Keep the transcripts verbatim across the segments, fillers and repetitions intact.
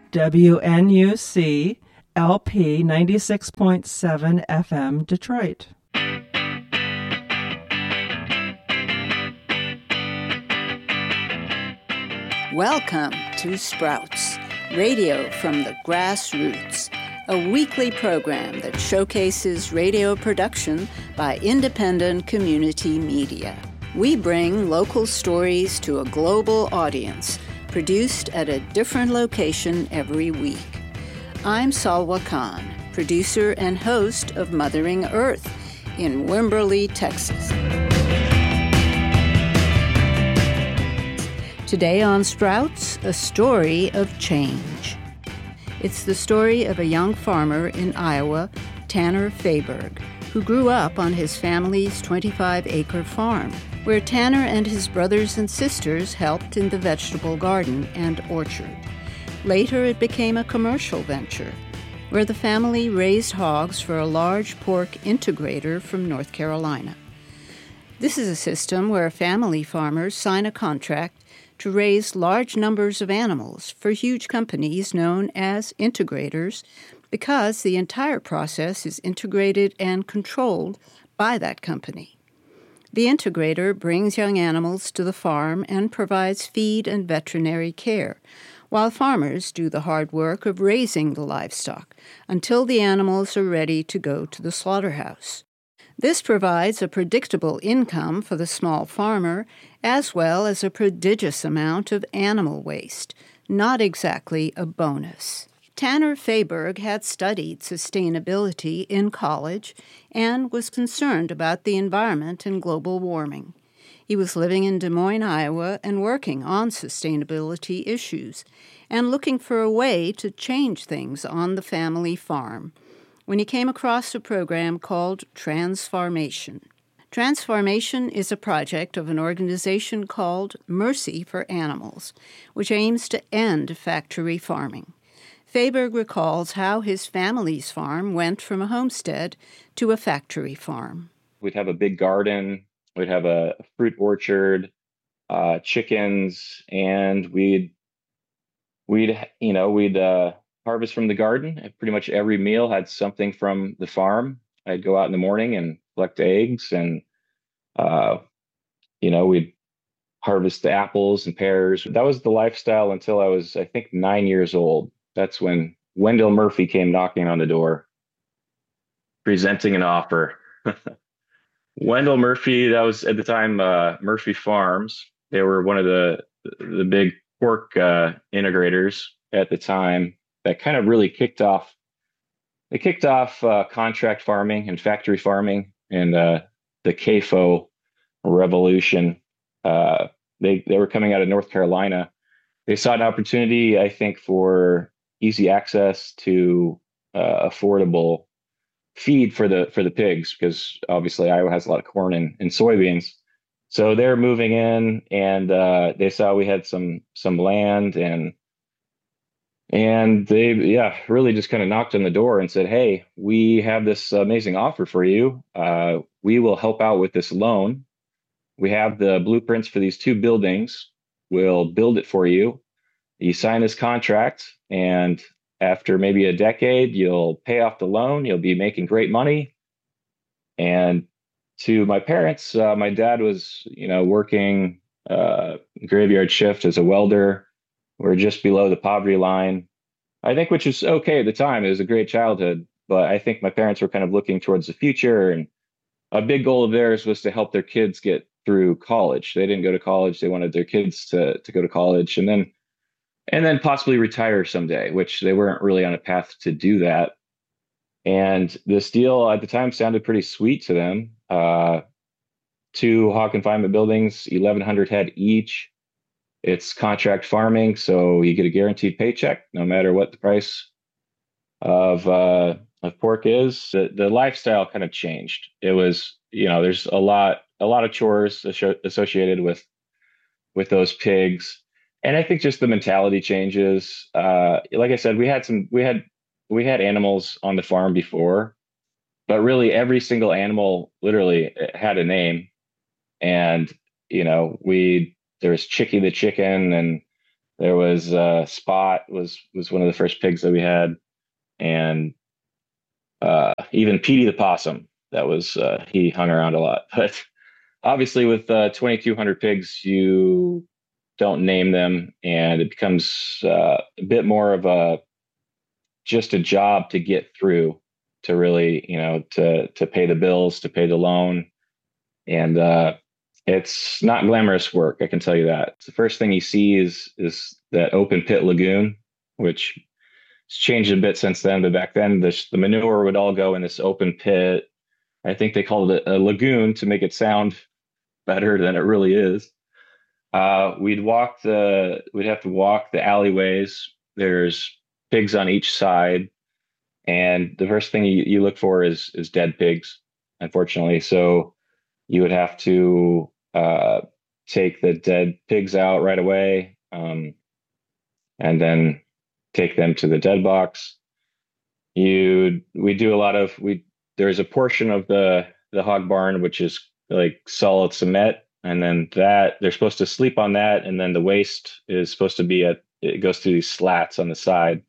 W N U C L P ninety-six point seven F M Detroit. Welcome to Sprouts, radio from the grassroots, a weekly program that showcases radio production by independent community media. We bring local stories to a global audience, produced at a different location every week. I'm Salwa Khan, producer and host of Mothering Earth in Wimberley, Texas. Today on Sprouts, a story of change. It's the story of a young farmer in Iowa, Tanner Fayberg, who grew up on his family's twenty-five acre farm, where Tanner and his brothers and sisters helped in the vegetable garden and orchard. Later, it became a commercial venture, where the family raised hogs for a large pork integrator from North Carolina. This is a system where family farmers sign a contract to raise large numbers of animals for huge companies known as integrators, because the entire process is integrated and controlled by that company. The integrator brings young animals to the farm and provides feed and veterinary care, while farmers do the hard work of raising the livestock until the animals are ready to go to the slaughterhouse. This provides a predictable income for the small farmer, as well as a prodigious amount of animal waste, not exactly a bonus. Tanner Fayberg had studied sustainability in college and was concerned about the environment and global warming. He was living in Des Moines, Iowa, and working on sustainability issues, and looking for a way to change things on the family farm, when he came across a program called Transfarmation. Transfarmation is a project of an organization called Mercy for Animals, which aims to end factory farming. Fayberg recalls how his family's farm went from a homestead to a factory farm. We'd have a big garden, we'd have a fruit orchard, uh, chickens, and we'd, we'd, you know, we'd uh, harvest from the garden. Pretty much every meal had something from the farm. I'd go out in the morning and collect eggs, and, uh, you know, we'd harvest the apples and pears. That was the lifestyle until I was, I think, nine years old. That's when Wendell Murphy came knocking on the door, presenting an offer. Wendell Murphy, that was at the time uh, Murphy Farms. They were one of the the big pork uh, integrators at the time that kind of really kicked off. They kicked off uh, contract farming and factory farming and uh, the C A F O revolution. Uh, they they were coming out of North Carolina. They saw an opportunity, I think, for easy access to uh, affordable feed for the for the pigs, because obviously Iowa has a lot of corn and, and soybeans. So they're moving in, and uh, they saw we had some some land, and and they yeah really just kind of knocked on the door and said, "Hey, we have this amazing offer for you. Uh, we will help out with this loan. We have the blueprints for these two buildings. We'll build it for you. You sign this contract, and after maybe a decade, you'll pay off the loan. You'll be making great money." And to my parents, uh, my dad was, you know, working uh, graveyard shift as a welder. We're just below the poverty line, I think, which is okay at the time. It was a great childhood, but I think my parents were kind of looking towards the future, and a big goal of theirs was to help their kids get through college. They didn't go to college. They wanted their kids to to go to college, and then and then possibly retire someday, which they weren't really on a path to do that. And this deal at the time sounded pretty sweet to them. Uh, two hog confinement buildings, eleven hundred head each. It's contract farming, so you get a guaranteed paycheck no matter what the price of uh, of pork is. The, the lifestyle kind of changed. It was, you know, there's a lot a lot of chores associated with with those pigs. And I think just the mentality changes. Uh, like I said, we had some, we had, we had animals on the farm before, but really every single animal literally had a name. And, you know, we, there was Chicky the chicken, and There was uh, Spot was was one of the first pigs that we had, and uh, even Petey the possum. That was uh, he hung around a lot. But obviously, with uh, twenty-two hundred pigs, you don't name them, and it becomes uh, a bit more of a just a job to get through, to really, you know, to to pay the bills, to pay the loan, and uh, it's not glamorous work. I can tell you that. The first thing you see is is that open pit lagoon, which it's changed a bit since then, but back then the, the manure would all go in this open pit. I think they called it a lagoon to make it sound better than it really is. Uh, we'd walk the, we'd have to walk the alleyways. There's pigs on each side, and the first thing you, you look for is is dead pigs, unfortunately. So you would have to uh, take the dead pigs out right away, um, and then take them to the dead box. You we do a lot of we. There's a portion of the the hog barn which is like solid cement, and then that they're supposed to sleep on that, and then the waste is supposed to be at it goes through these slats on the side.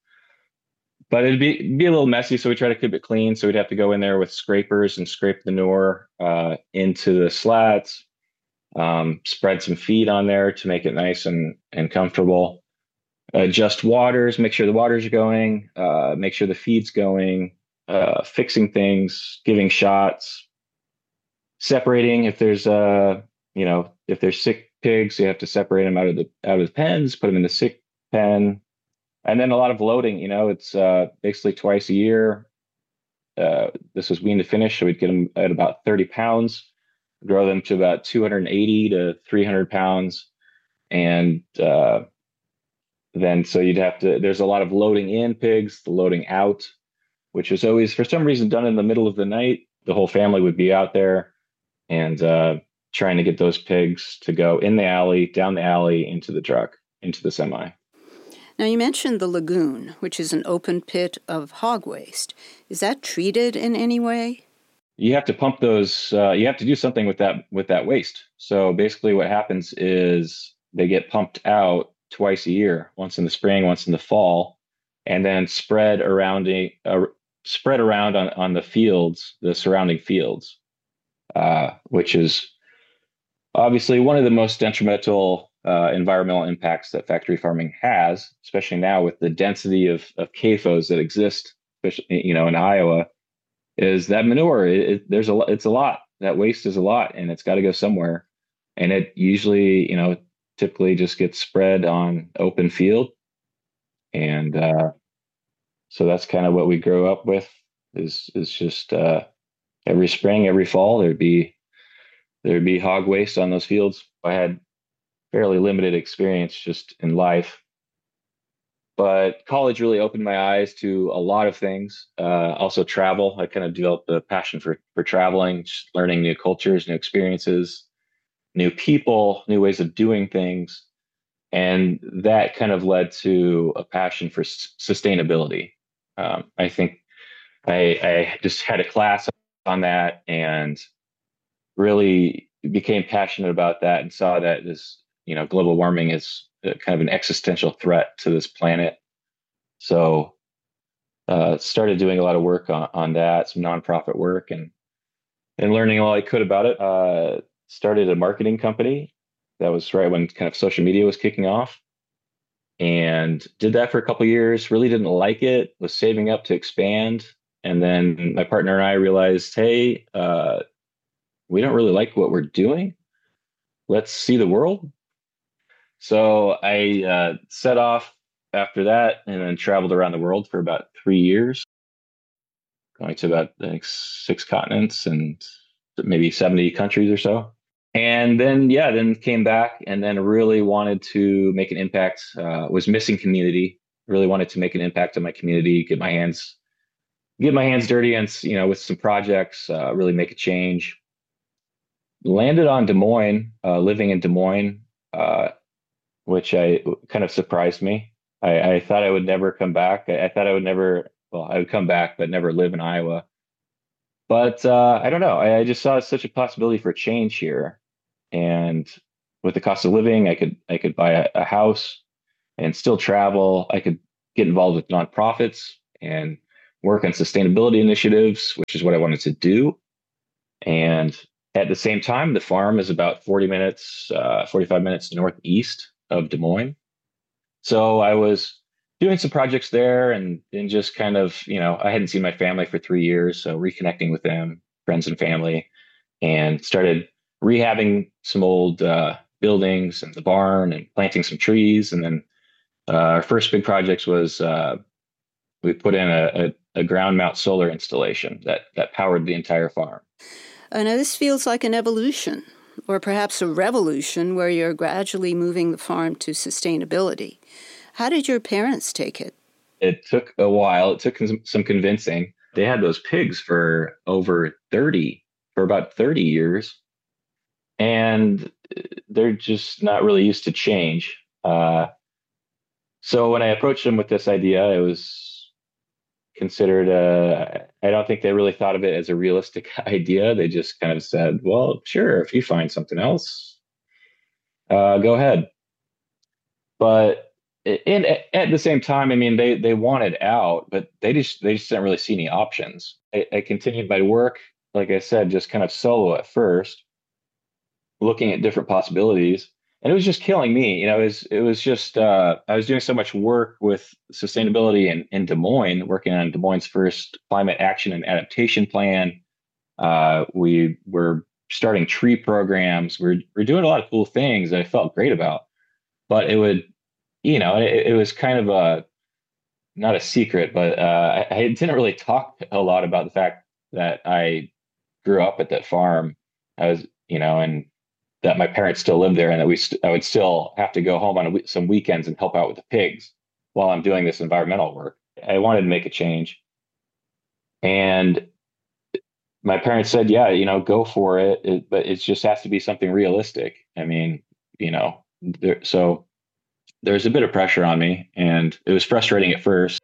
But it'd be be a little messy, so we try to keep it clean. So we'd have to go in there with scrapers and scrape the manure uh, into the slats, um, spread some feed on there to make it nice and and comfortable. Adjust waters, make sure the waters are going, uh, make sure the feed's going, uh, fixing things, giving shots, separating if there's uh you know if there's sick pigs, you have to separate them out of the out of the pens, put them in the sick pen. And then a lot of loading, you know, it's uh, basically twice a year. Uh, this was wean to finish, so we'd get them at about thirty pounds, grow them to about two hundred eighty to three hundred pounds. And uh, then so you'd have to, there's a lot of loading in pigs, the loading out, which was always, for some reason, done in the middle of the night. The whole family would be out there and uh, trying to get those pigs to go in the alley, down the alley, into the truck, into the semi. Now, you mentioned the lagoon, which is an open pit of hog waste. Is that treated in any way? You have to pump those. Uh, you have to do something with that with that waste. So basically, what happens is they get pumped out twice a year, once in the spring, once in the fall, and then spread around a, uh, spread around on, on the fields, the surrounding fields, uh, which is obviously one of the most detrimental Uh, environmental impacts that factory farming has, especially now with the density of, of C A F Os that exist, especially, you know, in Iowa, is that manure. It, it, there's a it's a lot. That waste is a lot, and it's got to go somewhere. And it usually, you know, typically just gets spread on open field. And uh, so that's kind of what we grow up with. Is is just uh, every spring, every fall, there'd be there'd be hog waste on those fields. I had fairly limited experience just in life, but college really opened my eyes to a lot of things. Uh, also travel. I kind of developed a passion for, for traveling, just learning new cultures, new experiences, new people, new ways of doing things. And that kind of led to a passion for s- sustainability. Um, I think I, I just had a class on that and really became passionate about that, and saw that this, you know, global warming is kind of an existential threat to this planet. So uh, started doing a lot of work on, on that, some nonprofit work, and and learning all I could about it. Uh, started a marketing company. That was right when kind of social media was kicking off, and did that for a couple of years. Really didn't like it. Was saving up to expand, and then my partner and I realized, hey, uh, we don't really like what we're doing. Let's see the world. So I uh, set off after that, and then traveled around the world for about three years, going to about like six continents and maybe seventy countries or so. And then, yeah, then came back and then really wanted to make an impact, uh, was missing community, really wanted to make an impact on my community, get my hands, get my hands dirty and, you know, with some projects, uh, really make a change. Landed on Des Moines, uh, living in Des Moines, uh, which I kind of surprised me. I, I thought I would never come back. I, I thought I would never, well, I would come back, but never live in Iowa. But uh, I don't know. I, I just saw such a possibility for change here. And with the cost of living, I could I could buy a, a house and still travel. I could get involved with nonprofits and work on sustainability initiatives, which is what I wanted to do. And at the same time, the farm is about forty minutes, uh, forty-five minutes northeast of Des Moines. So I was doing some projects there and, and just kind of, you know, I hadn't seen my family for three years. So reconnecting with them, friends and family, and started rehabbing some old uh, buildings and the barn and planting some trees. And then uh, our first big project was uh, we put in a, a, a ground mount solar installation that, that powered the entire farm. I know this feels like an evolution, or perhaps a revolution, where you're gradually moving the farm to sustainability. How did your parents take it? It took a while. It took some convincing. They had those pigs for over thirty, for about thirty years, and they're just not really used to change. Uh, so when I approached them with this idea, it was considered a, I don't think they really thought of it as a realistic idea. They just kind of said, well, sure, if you find something else, uh, go ahead. But in, at the same time, I mean, they, they wanted out, but they just, they just didn't really see any options. I, I continued my work, like I said, just kind of solo at first, looking at different possibilities. And it was just killing me. You know, it was, it was just, uh, I was doing so much work with sustainability in, in Des Moines, working on Des Moines' first climate action and adaptation plan. Uh, we were starting tree programs. We're, we're doing a lot of cool things that I felt great about. But it would, you know, it, it was kind of a, not a secret, but uh, I, I didn't really talk a lot about the fact that I grew up at that farm. I was, you know, and that my parents still lived there, and that we st- I would still have to go home on a, some weekends and help out with the pigs while I'm doing this environmental work. I wanted to make a change. And my parents said, yeah, you know, go for it, it but it just has to be something realistic. I mean, you know, there, so there's a bit of pressure on me, and it was frustrating at first.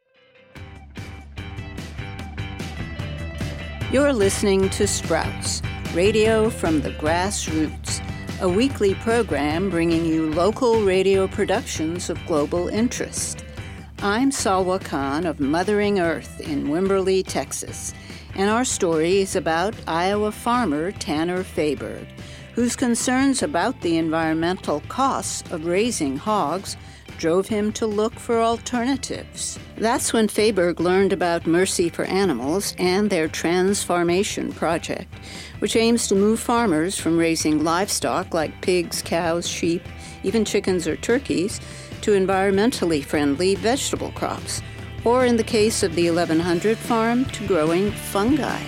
You're listening to Sprouts, radio from the grassroots, a weekly program bringing you local radio productions of global interest. I'm Salwa Khan of Mothering Earth in Wimberley, Texas, and our story is about Iowa farmer Tanner Fayberg, whose concerns about the environmental costs of raising hogs drove him to look for alternatives. That's when Fayberg learned about Mercy for Animals and their Transfarmation project, which aims to move farmers from raising livestock like pigs, cows, sheep, even chickens or turkeys, to environmentally friendly vegetable crops, or in the case of the eleven hundred farm, to growing fungi.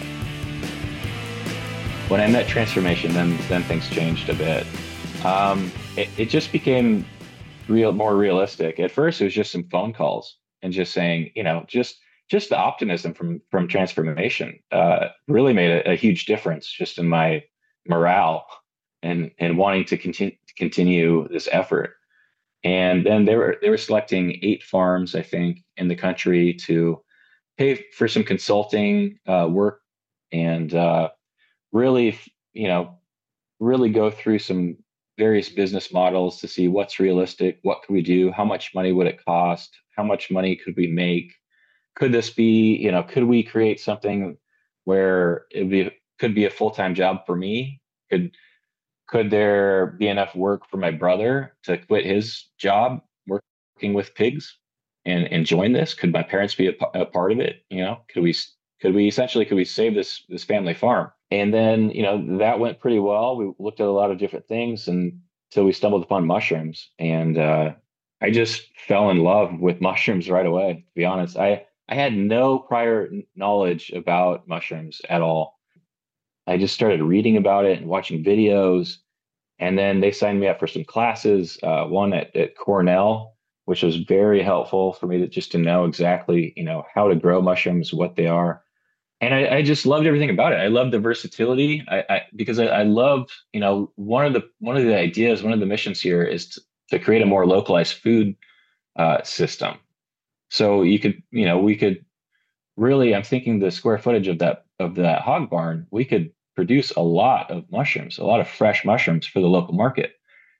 When I met Transfarmation, then then things changed a bit. Um, it, it just became real, more realistic. At first, it was just some phone calls and just saying, you know, just just the optimism from from Transfarmation uh, really made a, a huge difference just in my morale and and wanting to continue continue this effort. And then they were they were selecting eight farms, I think, in the country to pay for some consulting uh, work and uh, really, you know, really go through some various business models to see what's realistic, what could we do, how much money would it cost, how much money could we make, could this be, you know, could we create something where it be could be a full-time job for me? Could could there be enough work for my brother to quit his job working with pigs and, and join this? Could my parents be a, a part of it? You know, could we could we essentially could we save this this family farm? And then, you know, that went pretty well. We looked at a lot of different things and until we stumbled upon mushrooms. And uh, I just fell in love with mushrooms right away, to be honest. I, I had no prior knowledge about mushrooms at all. I just started reading about it and watching videos. And then they signed me up for some classes, uh, one at, at Cornell, which was very helpful for me to just to know exactly, you know, how to grow mushrooms, what they are. And I, I just loved everything about it. I loved the versatility I, I, because I, I loved, you know, one of the one of the ideas, one of the missions here is to, to create a more localized food uh, system. So you could, you know, we could really, I'm thinking the square footage of that of that hog barn, we could produce a lot of mushrooms, a lot of fresh mushrooms for the local market.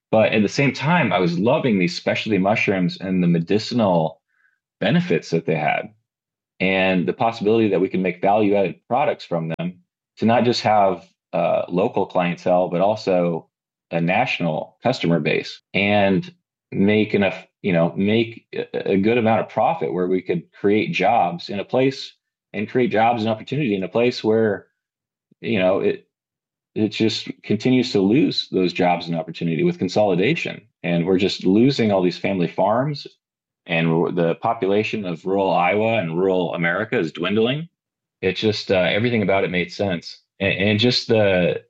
But at the same time, I was loving these specialty mushrooms and the medicinal benefits that they had, and the possibility that we can make value added products from them to not just have uh, local clientele, but also a national customer base, and make enough, you know, make a good amount of profit where we could create jobs in a place and create jobs and opportunity in a place where, you know, it, it just continues to lose those jobs and opportunity with consolidation. And we're just losing all these family farms, and the population of rural Iowa and rural America is dwindling. It just, uh, everything about it made sense. And, and just the,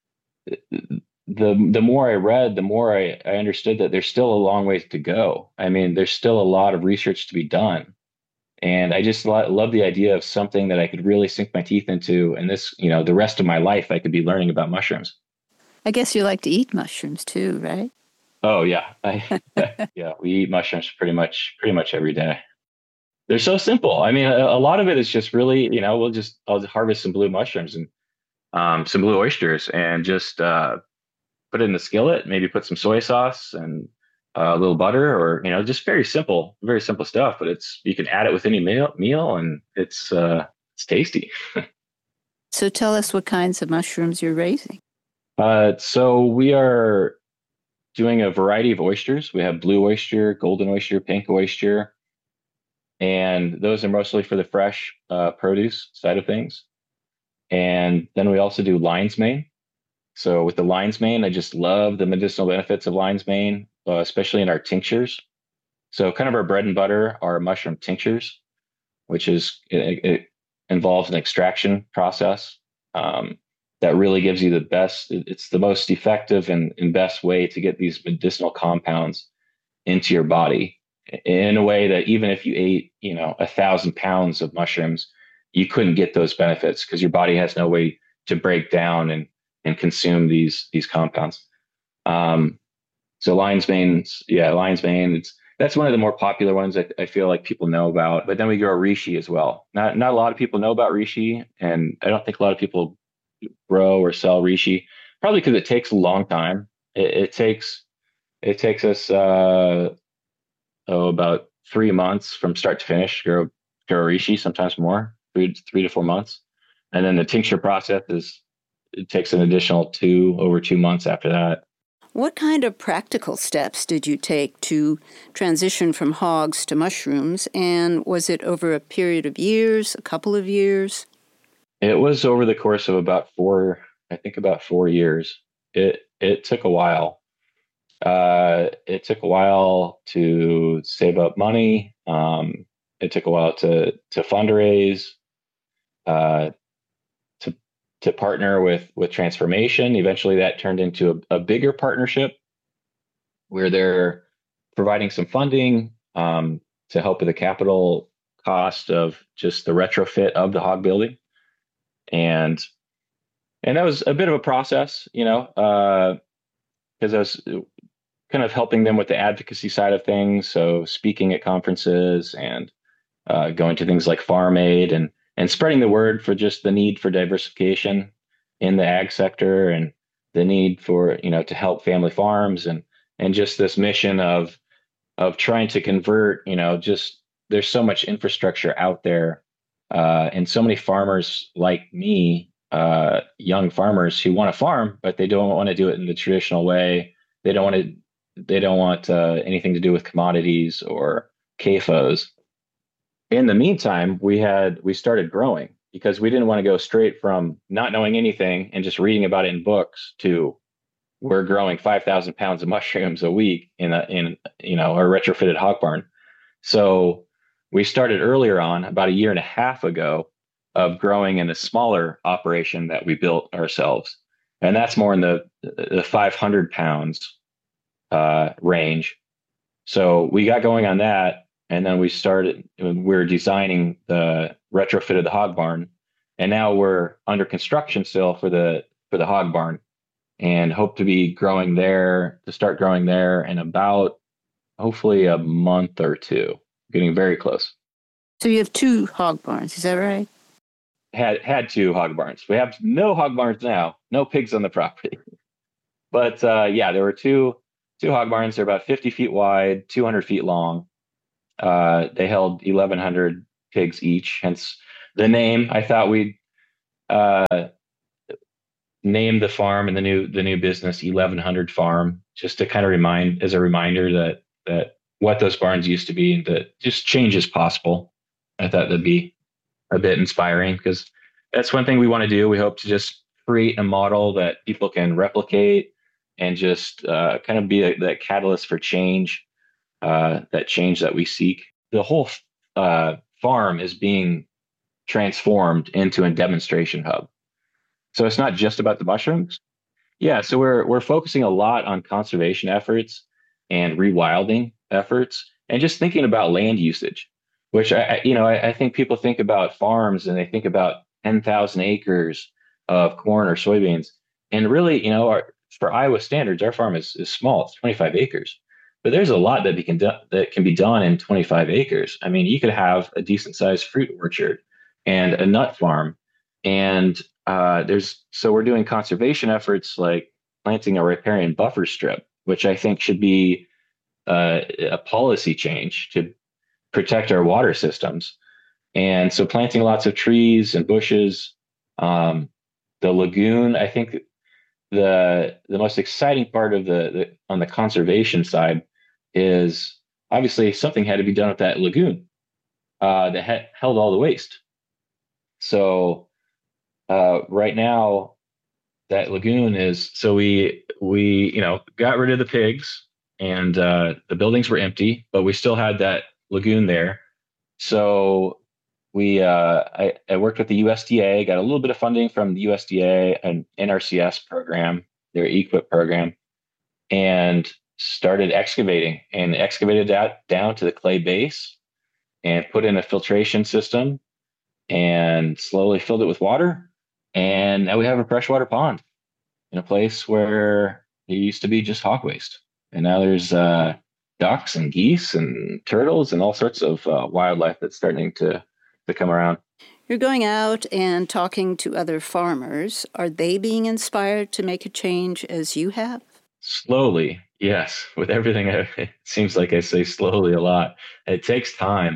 the, the more I read, the more I, I understood that there's still a long ways to go. I mean, there's still a lot of research to be done. And I just lo- love the idea of something that I could really sink my teeth into. And this, you know, the rest of my life, I could be learning about mushrooms. I guess you like to eat mushrooms too, right? Oh yeah. I, yeah. We eat mushrooms pretty much, pretty much every day. They're so simple. I mean, a, a lot of it is just really, you know, we'll just, I'll just harvest some blue mushrooms and um, some blue oysters and just uh, put it in the skillet, maybe put some soy sauce and uh, a little butter, or, you know, just very simple, very simple stuff, but it's, you can add it with any meal, meal and it's, uh, it's tasty. So tell us what kinds of mushrooms you're raising. Uh, so we are doing a variety of oysters. We have blue oyster, golden oyster, pink oyster, and those are mostly for the fresh uh, produce side of things. And then we also do lion's mane. So with the lion's mane, I just love the medicinal benefits of lion's mane, uh, especially in our tinctures. So kind of our bread and butter are mushroom tinctures, which is, it, it involves an extraction process um, that really gives you the best, it's the most effective and, and best way to get these medicinal compounds into your body in a way that even if you ate, you know, a thousand pounds of mushrooms, you couldn't get those benefits because your body has no way to break down and and consume these these compounds. Um, so lion's mane, yeah, lion's mane. It's that's one of the more popular ones that I feel like people know about. But then we grow reishi as well. Not not a lot of people know about reishi, and I don't think a lot of people grow or sell reishi. Probably because it takes a long time. It, it takes it takes us uh, oh about three months from start to finish. Grow grow reishi, sometimes more, three three to four months, and then the tincture process is. It takes an additional two, over two months after that. What kind of practical steps did you take to transition from hogs to mushrooms? And was it over a period of years, a couple of years? It was over the course of about four, I think about four years. It it took a while. Uh, it took a while to save up money. Um, it took a while to to fundraise. Uh, to partner with with Transformation. Eventually that turned into a, a bigger partnership where they're providing some funding um, to help with the capital cost of just the retrofit of the hog building. And and that was a bit of a process, you know, because uh, I was kind of helping them with the advocacy side of things. So speaking at conferences and uh, going to things like Farm Aid and and spreading the word for just the need for diversification in the ag sector and the need for, you know, to help family farms and, and just this mission of, of trying to convert, you know, just there's so much infrastructure out there uh, and so many farmers like me, uh, young farmers who want to farm, but they don't want to do it in the traditional way. They don't want to, they don't want uh, anything to do with commodities or C A F Os. In the meantime, we had we started growing because we didn't want to go straight from not knowing anything and just reading about it in books to we're growing five thousand pounds of mushrooms a week in a in you know a retrofitted hog barn. So we started earlier on, about a year and a half ago, of growing in a smaller operation that we built ourselves, and that's more in the the five hundred pounds uh, range. So we got going on that. And then we started, we're designing the retrofit of the hog barn. And now we're under construction still for the for the hog barn and hope to be growing there, to start growing there in about hopefully a month or two, getting very close. So you have two hog barns, is that right? Had had two hog barns. We have no hog barns now, no pigs on the property. But uh, yeah, there were two two hog barns. They're about fifty feet wide, two hundred feet long. Uh, they held eleven hundred pigs each, hence the name. I thought we'd uh, name the farm and the new the new business eleven hundred Farm, just to kind of remind as a reminder that that what those barns used to be, and that just change is possible. I thought that'd be a bit inspiring, because that's one thing we want to do. We hope to just create a model that people can replicate and just uh, kind of be a, that catalyst for change, uh, that change that we seek. The whole uh, farm is being transformed into a demonstration hub. So it's not just about the mushrooms. Yeah, so we're we're focusing a lot on conservation efforts and rewilding efforts, and just thinking about land usage, which I, you know, I, I think people think about farms and they think about ten thousand acres of corn or soybeans, and really, you know, our, for Iowa standards, our farm is, is small. It's twenty-five acres, but there's a lot that, be can do, that can be done in twenty-five acres. I mean, you could have a decent sized fruit orchard and a nut farm, and uh, there's so we're doing conservation efforts like planting a riparian buffer strip, which I think should be uh, a policy change to protect our water systems. And so planting lots of trees and bushes. Um, the lagoon, I think the the most exciting part of the, the on the conservation side is obviously something had to be done with that lagoon uh, that had held all the waste. So uh, right now, that lagoon is so we we you know got rid of the pigs, and uh, the buildings were empty, but we still had that lagoon there. So we uh, I, I worked with the U S D A, got a little bit of funding from the U S D A and N R C S program, their EQIP program, and started excavating and excavated that down to the clay base and put in a filtration system and slowly filled it with water. And now we have a freshwater pond in a place where it used to be just hog waste. And now there's uh, ducks and geese and turtles and all sorts of uh, wildlife that's starting to, to come around. You're going out and talking to other farmers. Are they being inspired to make a change as you have? Slowly, yes. With everything, it seems like I say slowly a lot. It takes time.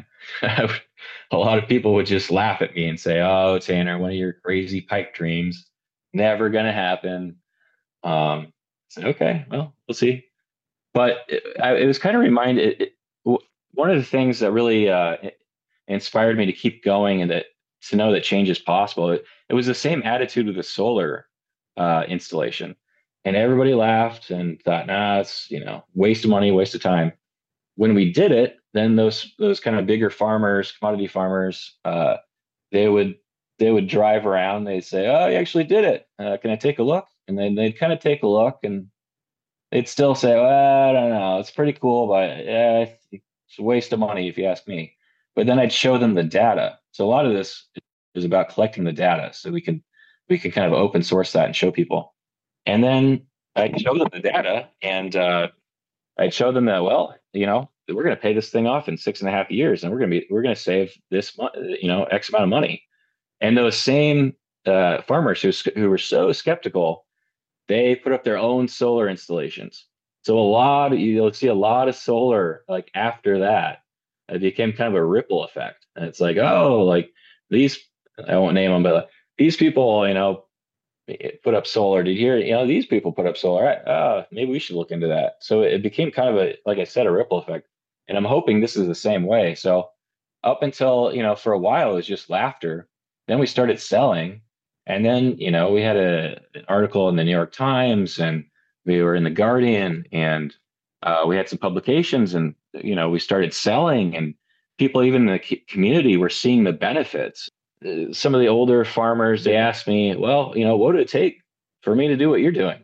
A lot of people would just laugh at me and say, "Oh, Tanner, one of your crazy pipe dreams, never going to happen." Um, I said, "Okay, well, we'll see." But it, I, it was kind of reminded. It, it, one of the things that really uh, inspired me to keep going and that to know that change is possible. It, it was the same attitude with the solar uh, installation, and everybody laughed and thought, "Nah, it's you know, waste of money, waste of time." When we did it, then those those kind of bigger farmers, commodity farmers, uh, they would they would drive around. They'd say, "Oh, you actually did it. Uh, can I take a look?" And then they'd kind of take a look, and they'd still say, "Well, I don't know. It's pretty cool, but yeah, it's a waste of money if you ask me." But then I'd show them the data. So a lot of this is about collecting the data, so we can we can kind of open source that and show people. And then I'd show them the data, and uh, I'd show them that, well, you know, we're going to pay this thing off in six and a half years, and we're going to be we're going to save this, you know, X amount of money. And those same uh, farmers who who were so skeptical, they put up their own solar installations. So a lot of, you'll see a lot of solar like after that. It became kind of a ripple effect, and it's like, oh, like these, I won't name them, but like, these people, you know, put up solar. Did you hear, you know, these people put up solar? Right? Oh, maybe we should look into that. So it became kind of a, like I said, a ripple effect. And I'm hoping this is the same way. So up until, you know, for a while, it was just laughter. Then we started selling. And then, you know, we had a, an article in the New York Times, and we were in the Guardian, and uh, we had some publications, and, you know, we started selling, and people even in the community were seeing the benefits. Some of the older farmers, they asked me, "Well, you know, what would it take for me to do what you're doing?"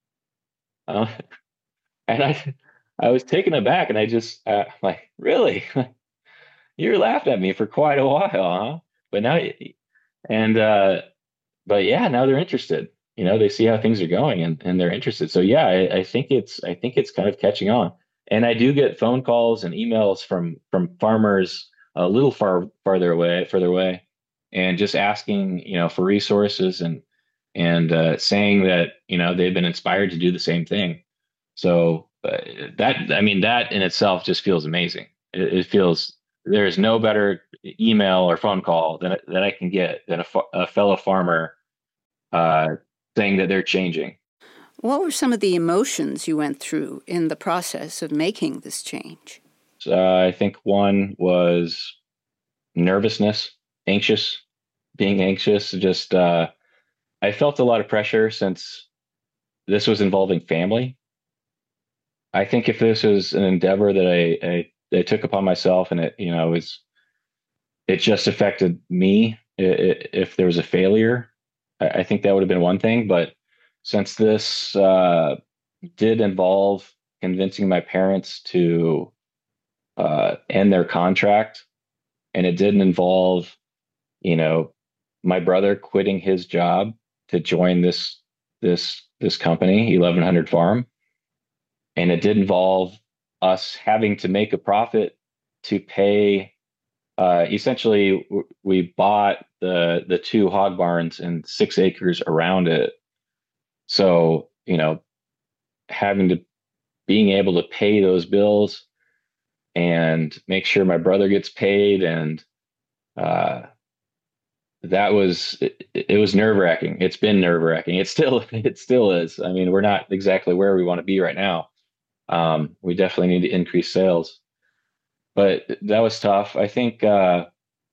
Uh, and I, I was taken aback, and I just uh, like, really, you laughed at me for quite a while, huh? But now, and uh, but yeah, now they're interested. You know, they see how things are going, and, and they're interested. So yeah, I, I think it's I think it's kind of catching on. And I do get phone calls and emails from from farmers a little far farther away, further away. And just asking, you know, for resources, and and uh, saying that, you know, they've been inspired to do the same thing. So But that, I mean, that in itself just feels amazing. It, it feels there's no better email or phone call than that I can get than a, a fellow farmer uh, saying that they're changing. What were some of the emotions you went through in the process of making this change? Uh, I think one was nervousness, anxious, being anxious. Just uh, I felt a lot of pressure since this was involving family. I think if this was an endeavor that I, I, I took upon myself and it, you know, was it just affected me, it, it, if there was a failure, I, I think that would have been one thing. But since this uh, did involve convincing my parents to uh, end their contract, and it didn't involve, you know, my brother quitting his job to join this this this company, eleven hundred Farm, and it did involve us having to make a profit to pay. Uh, essentially, w- we bought the the two hog barns and six acres around it. So, you know, having to being able to pay those bills and make sure my brother gets paid, and uh, that was it, it was nerve wracking. It's been nerve wracking. It still it still is. I mean, we're not exactly where we want to be right now. Um, we definitely need to increase sales, but that was tough. I think, uh,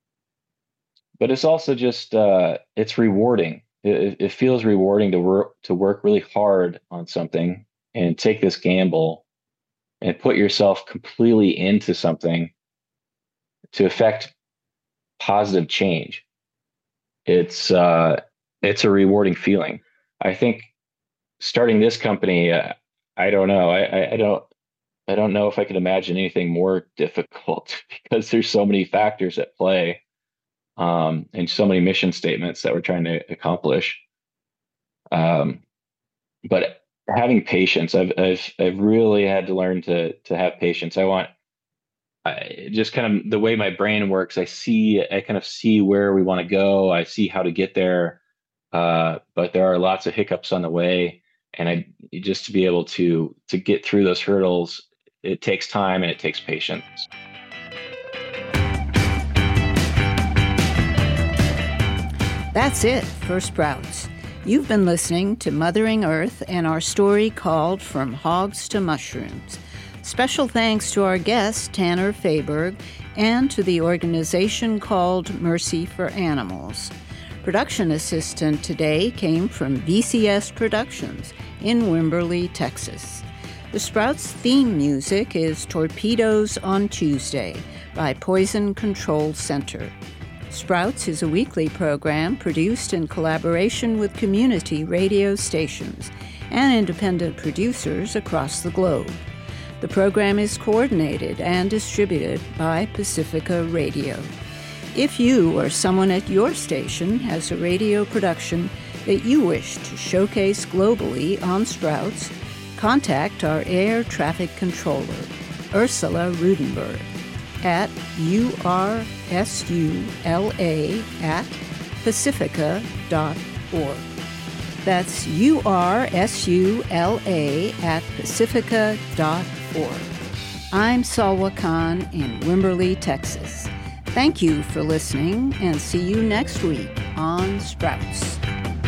but it's also just uh, it's rewarding. It, it feels rewarding to work to work really hard on something and take this gamble and put yourself completely into something to affect positive change. It's uh, it's a rewarding feeling. I think starting this company, uh, I don't know. I, I, I don't I don't know if I could imagine anything more difficult because there's so many factors at play, um, and so many mission statements that we're trying to accomplish. Um, but having patience, I've, I've I've really had to learn to to have patience. I want I, just kind of the way my brain works. I see I kind of see where we want to go. I see how to get there, uh, but there are lots of hiccups on the way, and I just to be able to to get through those hurdles, it takes time and it takes patience. That's it for Sprouts. You've been listening to Mothering Earth and our story called From Hogs to Mushrooms. Special thanks to our guest, Tanner Fayberg, and to the organization called Mercy for Animals. Production assistant today came from V C S Productions in Wimberley, Texas. The Sprouts theme music is Torpedoes on Tuesday by Poison Control Center. Sprouts is a weekly program produced in collaboration with community radio stations and independent producers across the globe. The program is coordinated and distributed by Pacifica Radio. If you or someone at your station has a radio production that you wish to showcase globally on Sprouts, contact our air traffic controller, Ursula Rudenberg, at ursula at pacifica dot org. That's ursula at pacifica dot org. I'm Salwa Khan in Wimberley, Texas. Thank you for listening, and see you next week on Sprouts.